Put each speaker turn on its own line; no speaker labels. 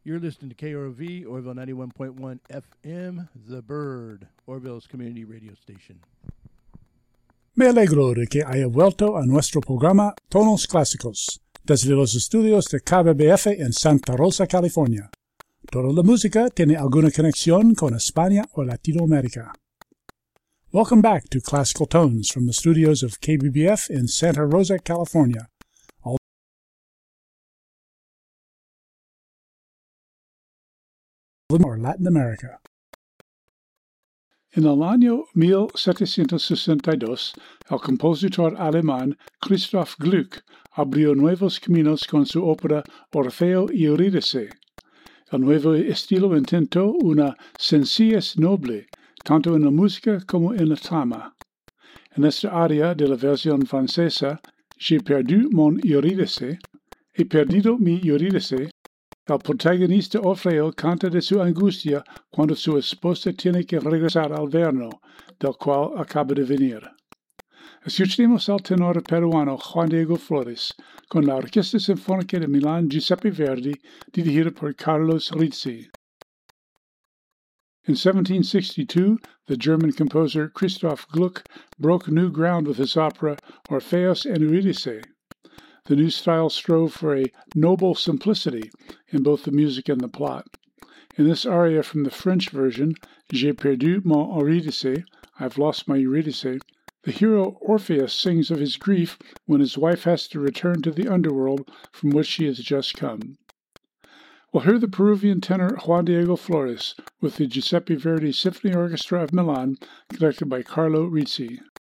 You're listening to KROV, Orville 91.1 FM, The Bird, Orville's community radio station.
Me alegro de que haya vuelto a nuestro programa Tonos Clásicos, desde los estudios de KBBF en Santa Rosa, California. Toda la música tiene alguna conexión con España o Latinoamérica. Welcome back to Classical Tones from the studios of KBBF in Santa Rosa, California. Or Latin America. En el año 1762, el compositor alemán Christoph Gluck abrió nuevos caminos con su ópera Orfeo y Eurídice. El nuevo estilo intentó una sencillez noble, tanto en la música como en la trama. En esta área de la versión francesa, J'ai perdu mon Eurídice, he perdido mi Eurídice, el protagonista Orfeo canta de su angustia cuando su esposa tiene que regresar al verno, del cual acaba de venir. Escuchemos al tenor peruano Juan Diego Flores con la Orquesta Sinfónica de Milán Giuseppe Verdi, dirigida por Carlos Rizzi. In 1762, the German composer Christoph Gluck broke new ground with his opera Orpheus and Eurydice. The new style strove for a noble simplicity in both the music and the plot. In this aria from the French version, J'ai perdu mon Eurydice, I've lost my Eurydice, the hero Orpheus sings of his grief when his wife has to return to the underworld from which she has just come. We'll hear the Peruvian tenor Juan Diego Flores with the Giuseppe Verdi Symphony Orchestra of Milan, conducted by Carlo Rizzi.